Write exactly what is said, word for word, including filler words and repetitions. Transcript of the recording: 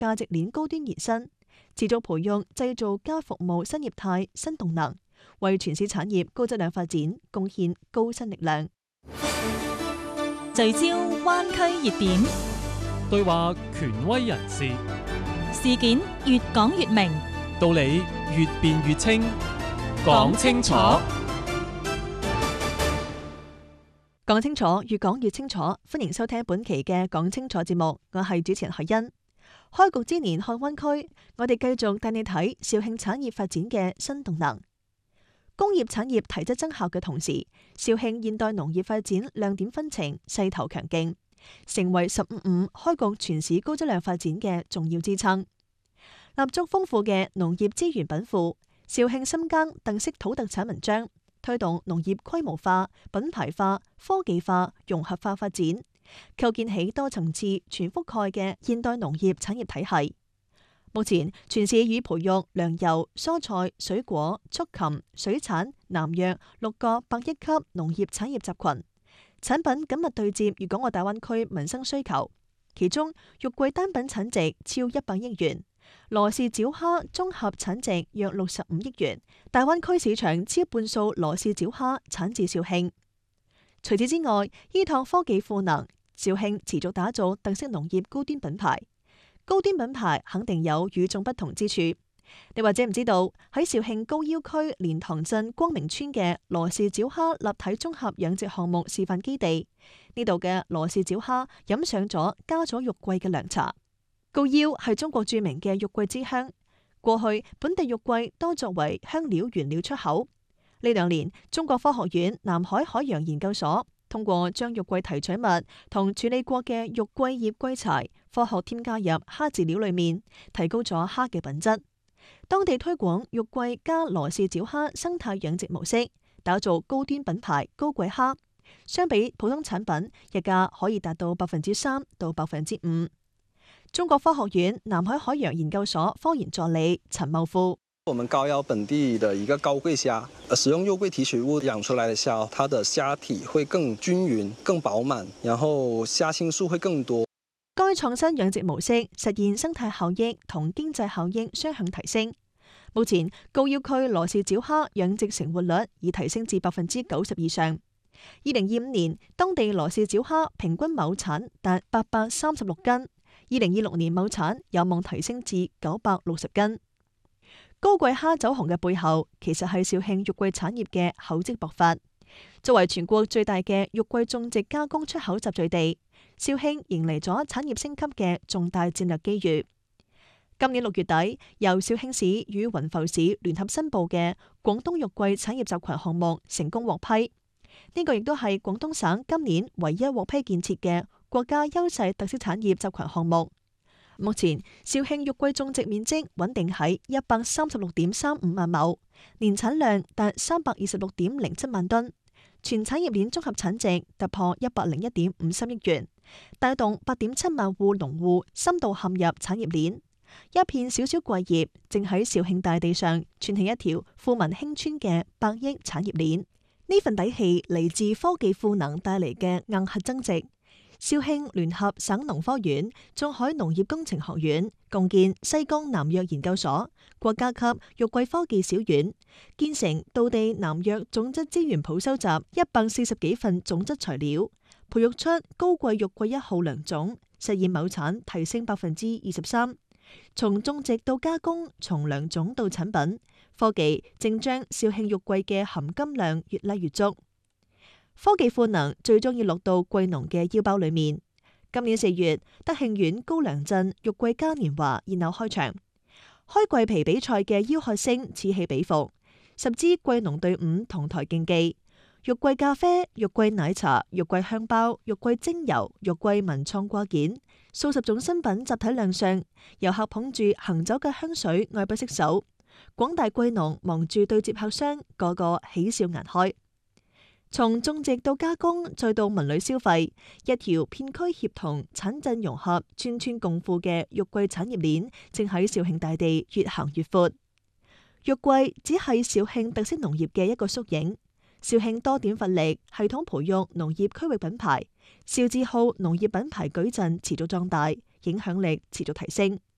價值鏈高端延伸，持續培育製造加服務新業態新動能，為全市產業高質量發展貢獻高新力量。 聚焦灣區熱點， 對話權威人士， 事件越講越明， 道理越辯越清，講清楚。 講清楚，越講越清楚。歡迎收聽本期嘅講清楚節目，我係主持人海欣。開局之年看灣區，我哋繼續帶你睇肇慶產業發展嘅新動能。工業產業提質增效嘅同時，肇慶現代農業發展亮點紛呈，勢頭強勁，成為十五五開局全市高質量發展嘅重要支撐。立足豐富嘅農業資源稟賦，肇慶深耕特色土特產文章，推動農業規模化、品牌化、科技化、融合化發展，構建起多層次、全覆蓋嘅現代農業產業體系。目前，全市已培育糧油、蔬菜、水果、畜禽、水產、南藥六個百億級農業產業集群，產品緊密對接粵港澳大灣區民生需求。其中，肉桂單品產值超一百億元。羅氏沼蝦綜合產值約六十五億元，大灣區市場超半數羅氏沼蝦產自肇慶。除此之外，依託科技賦能，肇慶持續打造特色農業高端品牌。高端品牌肯定有與眾不同之處。你或者唔知道，喺肇慶高要區蓮塘鎮光明村嘅羅氏沼蝦立體綜合養殖項目示範基地，呢度嘅羅氏沼蝦飲上咗加咗肉桂嘅涼茶。高要係中國著名嘅肉桂之鄉，過去本地肉桂多作為香料原料出口。呢兩年，中國科學院南海海洋研究所通過將肉桂提取物同處理過嘅肉桂葉桂柴科學添加入蝦飼料裏面，提高咗蝦嘅品質。當地推廣肉桂加羅氏沼蝦生態養殖模式，打造高端品牌高貴蝦。相比普通產品，溢價可以達到百分之三到百分之五。中國科學院南海海洋研究所科研助理陳茂富： 我們高要本地的一個高貴蝦，使用肉桂提取物養出來的蝦，它的蝦體會更均勻、更飽滿，然後蝦青素會更多。 該創新養殖模式實現生態效益同經濟效益雙向提升。目前高要區羅氏沼蝦養殖成活率已提升至百分之九十以上。二零二五年，當地羅氏沼蝦平均畝產達八百三十六斤，二零二六年畝產有望提升至九百六十斤。高貴蝦走紅嘅背後，其實係肇慶肉桂產業嘅厚積薄發。作為全國最大嘅肉桂種植加工出口集聚地，肇慶迎嚟咗產業升級嘅重大戰略機遇。今年六月底，由肇慶市與雲浮市聯合申報嘅廣東肉桂產業集群項目成功獲批。呢個亦都係廣東省今年唯一獲批建設嘅國家優勢特色產業集群項目。目前，肇慶肉桂種植面積穩定喺一百三十六點三五萬畝，年產量達三百二十六點零七萬噸，全產業鏈綜合產值突破一百零一點五三億元，帶動八點七萬戶農戶深度陷入產業鏈。一片小小桂葉正喺肇慶大地上串起一條富民興村嘅百億產業鏈。呢份底氣嚟自科技賦能帶嚟嘅硬核增值。肇慶聯合省農科院、中海農業工程學院共建西江南藥研究所、國家級肉桂科技小院，建成道地南藥種質資源譜收集一百四十幾份種質材料，培育出高貴肉桂一號良種，實現畝產提升百分之二十三。從種植到加工，從良種到產品，科技正將肇慶肉桂嘅含金量越拉越足。科技賦能最終要落到桂農嘅腰包裏面。今年四月，德慶縣高梁鎮肉桂嘉年華熱鬧開場，開桂皮比賽嘅吆喝聲此起彼伏，十支桂農隊伍同台競技，肉桂咖啡、肉桂奶茶、肉桂香包、肉桂精油、肉桂文創掛件，數十種新品集體亮相，遊客捧住行走嘅香水愛不釋手，廣大桂農忙住對接客商，個個喜笑顏開。從種植到加工，再到文旅消費，一條片區協同、產鎮融合、村村共富嘅肉桂產業鏈，正喺肇慶大地越行越闊。肉桂只係肇慶特色農業嘅一個縮影。肇慶多點發力，系統培育農業區域品牌，肇字號農業品牌矩陣持續壯大，影響力持續提升。